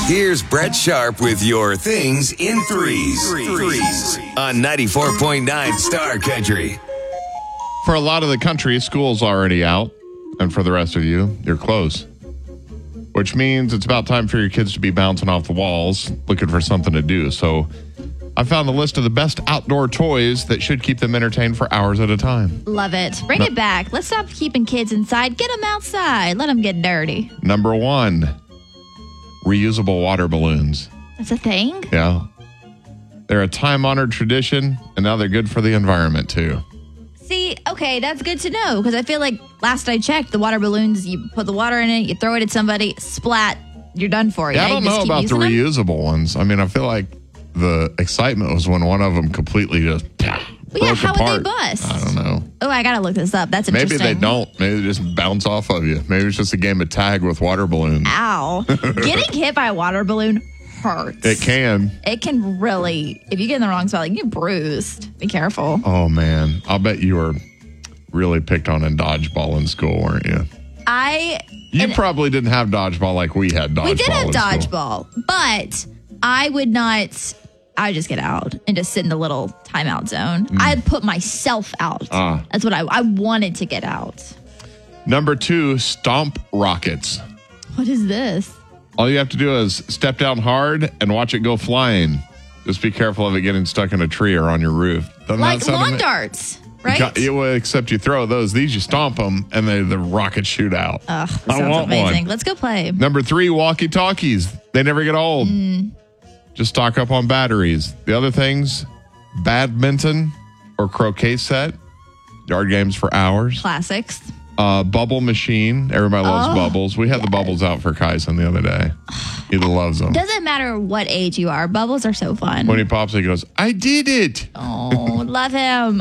Here's Brett Sharp with your things in threes on 94.9 Star Country. For a lot of the country, school's already out. And for the rest of you, you're closed. Which means it's about time for your kids to be bouncing off the walls, looking for something to do. So I found the list of the best outdoor toys that should keep them entertained for hours at a time. Love it. Bring it back. Let's stop keeping kids inside. Get them outside. Let them get dirty. Number 1, reusable water balloons. That's a thing? Yeah. They're a time-honored tradition, and now they're good for the environment, too. See, okay, that's good to know, because I feel like last I checked, the water balloons, you put the water in it, you throw it at somebody, splat, you're done for. Yeah, I don't know about the reusable ones. I mean, I feel like the excitement was when one of them completely just broke how apart. would they bust? I don't know. Oh, I got to look this up. That's interesting. Maybe they don't. Maybe they just bounce off of you. Maybe it's just a game of tag with water balloons. Ow. Getting hit by a water balloon hurts. It can. It can really, if you get in the wrong spot, like you're bruised. Be careful. Oh, man. I'll bet you were really picked on in dodgeball in school, weren't you? You probably didn't have dodgeball like we had dodgeball. We did have in dodgeball, but I would just get out and just sit in the little timeout zone. I'd put myself out. That's what I wanted to get out. Number 2, stomp rockets. What is this? All you have to do is step down hard and watch it go flying. Just be careful of it getting stuck in a tree or on your roof. Doesn't like lawn darts, right? Except you throw those. These you stomp them and the rockets shoot out. Ugh, that sounds amazing. Let's go play. Number 3, walkie-talkies. They never get old. Just stock up on batteries. The other things, badminton or croquet set. Yard games for hours. Classics. Bubble machine. Everybody loves bubbles. We had the bubbles out for Kyson the other day. He loves them. Doesn't matter what age you are. Bubbles are so fun. When he pops, he goes, I did it. Oh, love him.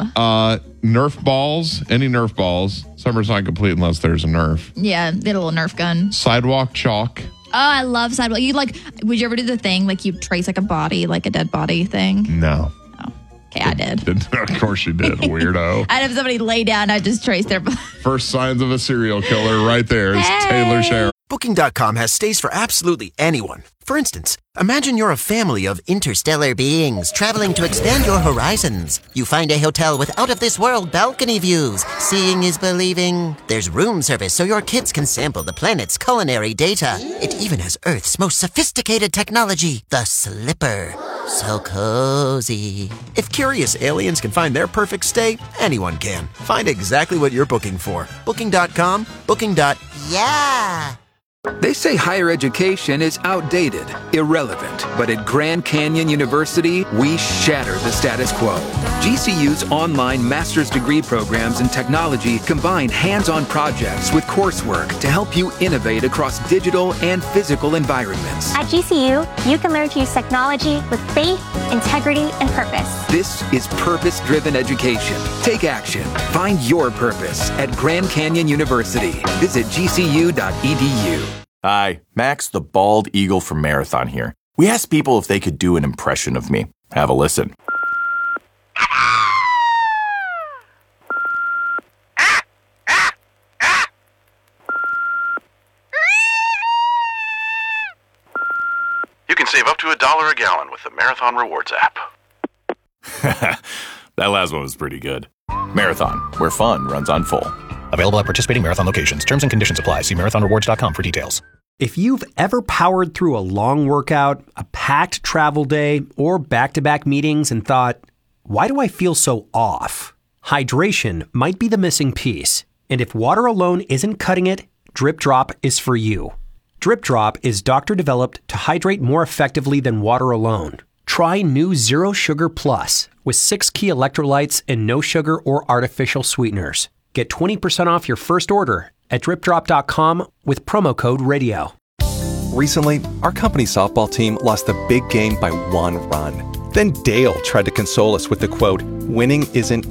Nerf balls. Any Nerf balls. Summer's not complete unless there's a Nerf. Yeah, get a little Nerf gun. Sidewalk chalk. Oh, I love sidewalk. Would you ever do the thing, like you trace like a body, like a dead body thing? No. Okay, I did. Of course you did, weirdo. I'd have somebody lay down, I'd just trace their body. First signs of a serial killer right there is Taylor Sherrill. Booking.com has stays for absolutely anyone. For instance, imagine you're a family of interstellar beings traveling to expand your horizons. You find a hotel with out-of-this-world balcony views. Seeing is believing. There's room service so your kids can sample the planet's culinary data. It even has Earth's most sophisticated technology, the Slipper. So cozy. If curious aliens can find their perfect stay, anyone can. Find exactly what you're booking for. Booking.com, booking.yeah. They say higher education is outdated, irrelevant, but at Grand Canyon University, we shatter the status quo. GCU's online master's degree programs in technology combine hands-on projects with coursework to help you innovate across digital and physical environments. At GCU, you can learn to use technology with faith, integrity, and purpose. This is purpose-driven education. Take action. Find your purpose at Grand Canyon University. Visit gcu.edu. Hi, Max the Bald Eagle from Marathon here. We asked people if they could do an impression of me. Have a listen. You can save up to $1 a gallon with the Marathon Rewards app. That last one was pretty good. Marathon, where fun runs on full. Available at participating Marathon locations. Terms and conditions apply. See marathonrewards.com for details. If you've ever powered through a long workout, a packed travel day, or back-to-back meetings and thought, why do I feel so off? Hydration might be the missing piece. And if water alone isn't cutting it, Drip Drop is for you. Drip Drop is doctor-developed to hydrate more effectively than water alone. Try new Zero Sugar Plus with 6 key electrolytes and no sugar or artificial sweeteners. Get 20% off your first order at dripdrop.com with promo code RADIO. Recently, our company softball team lost the big game by 1 run. Then Dale tried to console us with the quote, "Winning isn't